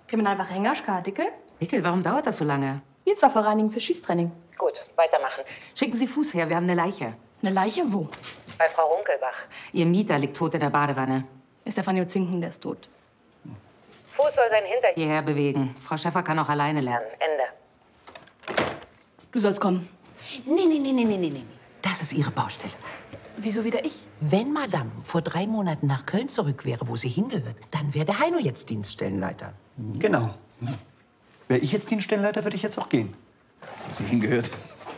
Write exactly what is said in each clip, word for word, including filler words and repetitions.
Kriminalwache Hengerschka, Dickel? Dickel, warum dauert das so lange? Jetzt war Vereinigung für Schießtraining. Gut, weitermachen. Schicken Sie Fuß her, wir haben eine Leiche. Eine Leiche wo? Bei Frau Runkelbach. Ihr Mieter liegt tot in der Badewanne. Ist der Franjo Zinken, der ist tot. Fuß soll sein Hinter hierher bewegen. Frau Schäffer kann auch alleine lernen. Ende. Du sollst kommen. Nee, nee, nee, nee, nee, nee, nee. Das ist Ihre Baustelle. Wieso wieder ich? Wenn Madame vor drei Monaten nach Köln zurück wäre, wo sie hingehört, dann wäre der Heino jetzt Dienststellenleiter. Genau. Wäre ich jetzt Dienststellenleiter, würde ich jetzt auch gehen. Wo sie hingehört.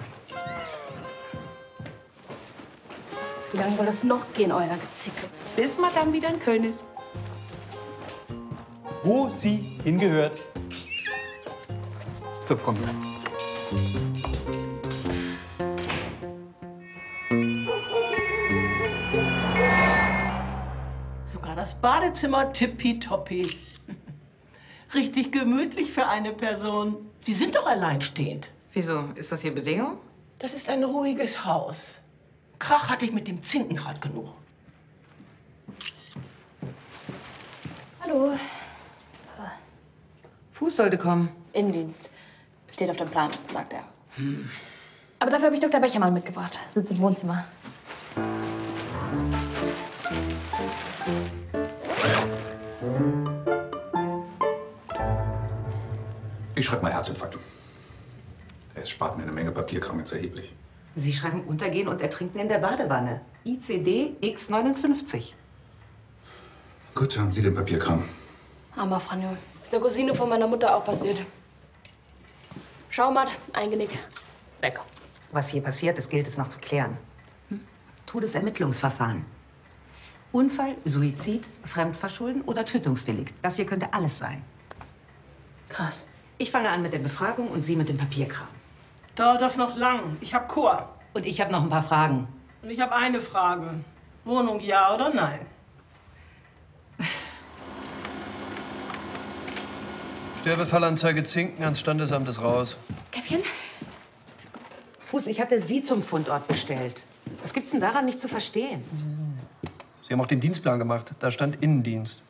Wie lange soll das noch gehen, euer Gezicke? Bis Madame wieder in Köln ist. Wo sie hingehört. So, komm. Sogar das Badezimmer tippitoppi. Richtig gemütlich für eine Person. Sie sind doch alleinstehend. Wieso? Ist das hier Bedingung? Das ist ein ruhiges Haus. Krach hatte ich mit dem Zinken gerade genug. Hallo. Fuß sollte kommen. Innendienst. Steht auf dem Plan, sagt er. Hm. Aber dafür habe ich Doktor Bechermann mitgebracht. Sitzt im Wohnzimmer. Ich schreibe mal Herzinfarkt. Es spart mir eine Menge Papierkram jetzt erheblich. Sie schreiben Untergehen und Ertrinken in der Badewanne. I C D X neunundfünfzig. Gut, haben Sie den Papierkram. Armer Franjo. Ist der Cousine von meiner Mutter auch passiert. Schaumatt, eingenickt. Weg. Was hier passiert ist, gilt es noch zu klären. Hm? Todesermittlungsverfahren. Unfall, Suizid, Fremdverschulden oder Tötungsdelikt. Das hier könnte alles sein. Krass. Ich fange an mit der Befragung und Sie mit dem Papierkram. Dauert das noch lang? Ich hab Chor. Und ich habe noch ein paar Fragen. Und ich habe eine Frage. Wohnung ja oder nein? Sterbefallanzeige Zinken ans Standesamt ist raus. Käffchen? Fuß, ich hatte Sie zum Fundort bestellt. Was gibt's denn daran nicht zu verstehen? Sie haben auch den Dienstplan gemacht. Da stand Innendienst.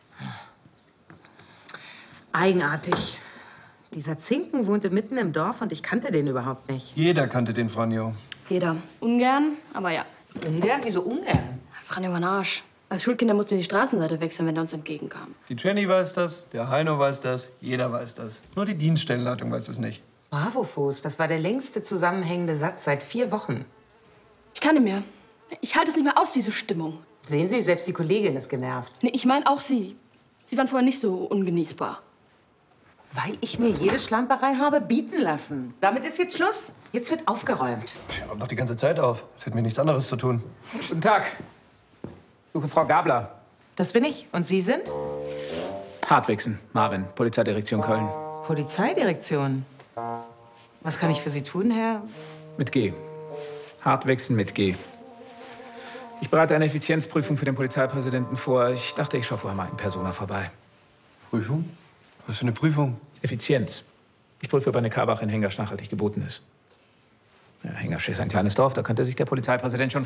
Eigenartig. Dieser Zinken wohnte mitten im Dorf und ich kannte den überhaupt nicht. Jeder kannte den Franjo. Jeder. Ungern, aber ja. Ungern? Wieso ungern? Franjo war ein Arsch. Als Schulkinder mussten wir die Straßenseite wechseln, wenn er uns entgegenkam. Die Jenny weiß das, der Heino weiß das, jeder weiß das. Nur die Dienststellenleitung weiß es nicht. Bravo, Fuß. Das war der längste zusammenhängende Satz seit vier Wochen. Ich kann nicht mehr. Ich halte es nicht mehr aus, diese Stimmung. Sehen Sie, selbst die Kollegin ist genervt. Nee, ich meine auch Sie. Sie waren vorher nicht so ungenießbar. Weil ich mir jede Schlamperei habe bieten lassen. Damit ist jetzt Schluss. Jetzt wird aufgeräumt. Ich räume doch die ganze Zeit auf. Es hätte mir nichts anderes zu tun. Guten Tag. Suche Frau Gabler. Das bin ich. Und Sie sind? Hartwigsen, Marvin, Polizeidirektion Köln. Polizeidirektion. Was kann ich für Sie tun, Herr? Mit G. Hartwigsen mit G. Ich bereite eine Effizienzprüfung für den Polizeipräsidenten vor. Ich dachte, ich schaue vorher mal in Persona vorbei. Prüfung? Was für eine Prüfung? Effizienz. Ich prüfe, ob eine Karwache in Hengersch nachhaltig geboten ist. Ja, Hengersch ist ein kleines Dorf, da könnte sich der Polizeipräsident schon